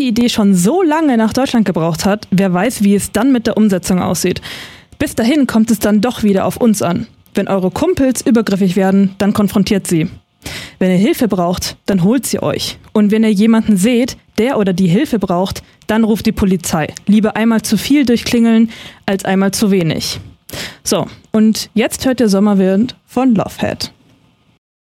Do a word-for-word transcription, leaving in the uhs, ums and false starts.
die Idee schon so lange nach Deutschland gebraucht hat, wer weiß, wie es dann mit der Umsetzung aussieht. Bis dahin kommt es dann doch wieder auf uns an. Wenn eure Kumpels übergriffig werden, dann konfrontiert sie. Wenn ihr Hilfe braucht, dann holt sie euch. Und wenn ihr jemanden seht, der oder die Hilfe braucht, dann ruft die Polizei. Lieber einmal zu viel durchklingeln, als einmal zu wenig. So, und jetzt hört ihr Sommerwind von Lovehead.